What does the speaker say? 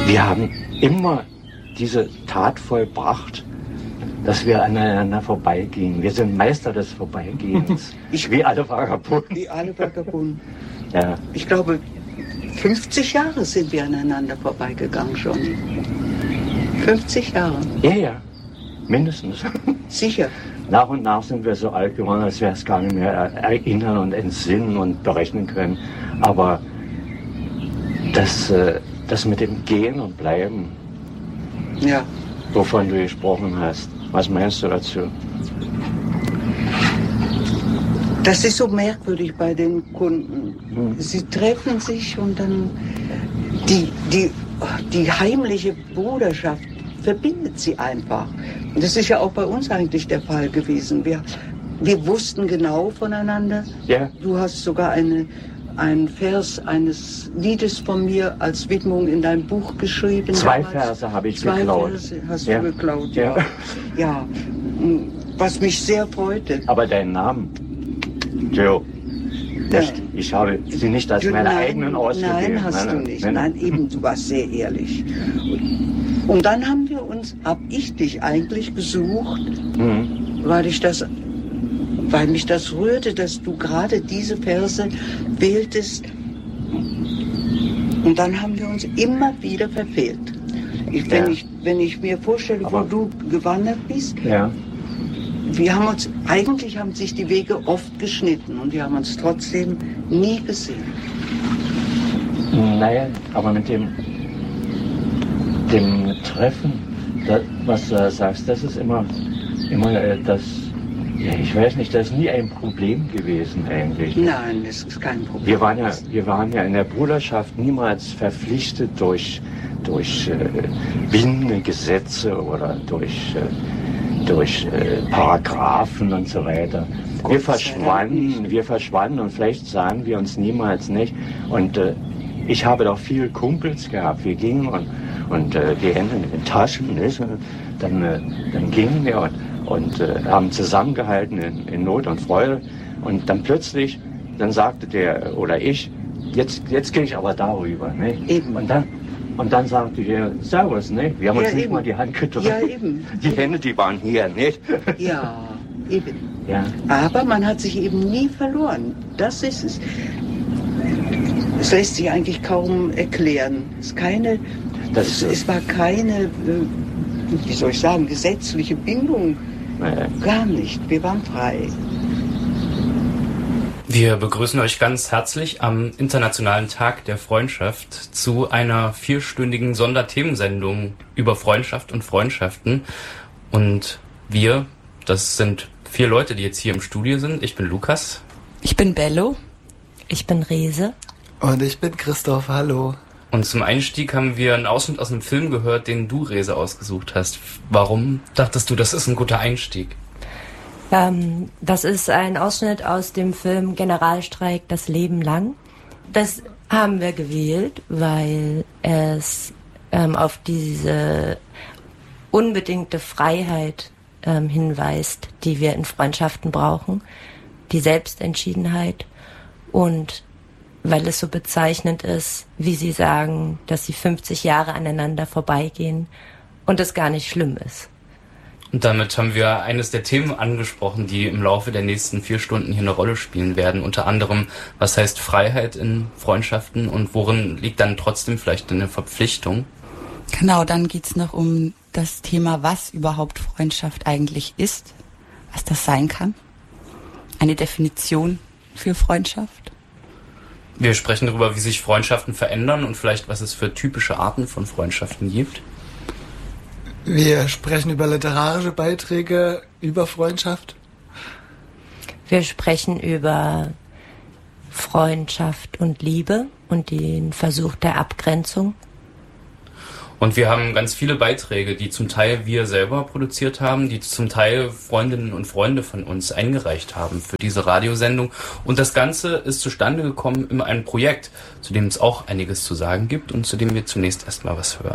Wir haben immer diese Tat vollbracht, dass wir aneinander vorbeigehen. Wir sind Meister des Vorbeigehens. Wie alle Vagabunden. Wie alle Vagabunden. Ja. Ich glaube, 50 Jahre sind wir aneinander vorbeigegangen schon. 50 Jahre. Ja, mindestens. Sicher. Nach und nach sind wir so alt geworden, dass wir es gar nicht mehr erinnern und entsinnen und berechnen können. Aber das mit dem Gehen und Bleiben, ja, wovon du gesprochen hast, was meinst du dazu? Das ist so merkwürdig bei den Kunden. Sie treffen sich und dann die heimliche Bruderschaft verbindet sie einfach. Und das ist ja auch bei uns eigentlich der Fall gewesen. Wir wussten genau voneinander. Ja. Du hast sogar einen Vers eines Liedes von mir als Widmung in dein Buch geschrieben. 2 Verse habe ich geklaut. 2 Verse hast du geklaut, ja. Ja, was mich sehr freute. Aber deinen Namen, Joe, ich habe sie nicht als meine eigenen ausgegeben. Nein, hast du nicht. Nein, eben, du warst sehr ehrlich. Und dann hab ich dich eigentlich gesucht, weil mich das rührte, dass du gerade diese Verse wähltest. Und dann haben wir uns immer wieder verfehlt. Wenn ich mir vorstelle, wo du gewandert bist, eigentlich haben sich die Wege oft geschnitten und wir haben uns trotzdem nie gesehen. Naja, aber mit dem Treffen, was du sagst, das ist immer das. Ja, ich weiß nicht, das ist nie ein Problem gewesen eigentlich. Nein, das ist kein Problem. Wir waren ja in der Bruderschaft niemals verpflichtet durch bindende Gesetze oder durch Paragraphen und so weiter. Wir verschwanden und vielleicht sahen wir uns niemals nicht. Und ich habe doch viele Kumpels gehabt. Wir gingen und die Hände in den Taschen, nicht? Dann gingen wir und haben zusammengehalten in Not und Freude. Und dann plötzlich, dann sagte der oder ich, jetzt gehe ich aber darüber. Ne? Eben. Und dann sagte der, Servus, ne? Wir haben uns nicht mal die Hand gedrückt. Ja, eben. Die Hände, die waren hier, nicht? Ja, eben. Ja. Aber man hat sich eben nie verloren. Das ist es. Es lässt sich eigentlich kaum erklären. Es war keine, wie soll ich sagen, gesetzliche Bindung. Gar nicht. Wir waren frei. Wir begrüßen euch ganz herzlich am Internationalen Tag der Freundschaft zu einer 4-stündigen Sonderthemensendung über Freundschaft und Freundschaften. Und wir, das sind 4 Leute, die jetzt hier im Studio sind. Ich bin Lukas. Ich bin Bello. Ich bin Rese. Und ich bin Christoph. Hallo. Und zum Einstieg haben wir einen Ausschnitt aus einem Film gehört, den du, Rese, ausgesucht hast. Warum dachtest du, das ist ein guter Einstieg? Das ist ein Ausschnitt aus dem Film Generalstreik das Leben lang. Das haben wir gewählt, weil es auf diese unbedingte Freiheit hinweist, die wir in Freundschaften brauchen, die Selbstentschiedenheit und weil es so bezeichnend ist, wie sie sagen, dass sie 50 Jahre aneinander vorbeigehen und es gar nicht schlimm ist. Und damit haben wir eines der Themen angesprochen, die im Laufe der nächsten 4 Stunden hier eine Rolle spielen werden. Unter anderem, was heißt Freiheit in Freundschaften und worin liegt dann trotzdem vielleicht eine Verpflichtung? Genau, dann geht's noch um das Thema, was überhaupt Freundschaft eigentlich ist, was das sein kann. Eine Definition für Freundschaft. Wir sprechen darüber, wie sich Freundschaften verändern und vielleicht, was es für typische Arten von Freundschaften gibt. Wir sprechen über literarische Beiträge über Freundschaft. Wir sprechen über Freundschaft und Liebe und den Versuch der Abgrenzung. Und wir haben ganz viele Beiträge, die zum Teil wir selber produziert haben, die zum Teil Freundinnen und Freunde von uns eingereicht haben für diese Radiosendung. Und das Ganze ist zustande gekommen in einem Projekt, zu dem es auch einiges zu sagen gibt und zu dem wir zunächst erstmal was hören.